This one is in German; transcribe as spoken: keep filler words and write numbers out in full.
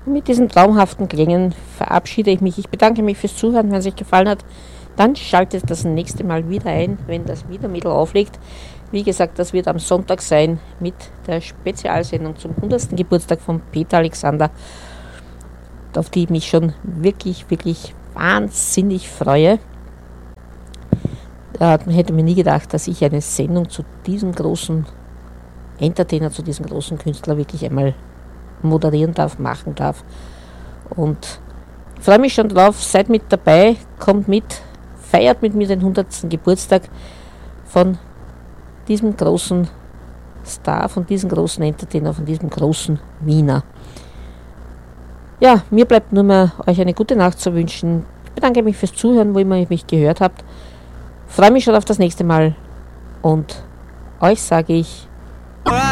Und mit diesen traumhaften Klängen verabschiede ich mich. Ich bedanke mich fürs Zuhören. Wenn es euch gefallen hat, dann schaltet das nächste Mal wieder ein, wenn das Wiedermittel auflegt. Wie gesagt, das wird am Sonntag sein mit der Spezialsendung zum hundertsten Geburtstag von Peter Alexander, auf die ich mich schon wirklich, wirklich wahnsinnig freue. Da hätte mir nie gedacht, dass ich eine Sendung zu diesem großen Entertainer, zu diesem großen Künstler wirklich einmal moderieren darf, machen darf. Und ich freue mich schon drauf, seid mit dabei, kommt mit, feiert mit mir den hundertsten Geburtstag von diesem großen Star, von diesem großen Entertainer, von diesem großen Wiener. Ja, mir bleibt nur mehr, euch eine gute Nacht zu wünschen. Ich bedanke mich fürs Zuhören, wo immer ihr mich gehört habt. Freue mich schon auf das nächste Mal und euch sage ich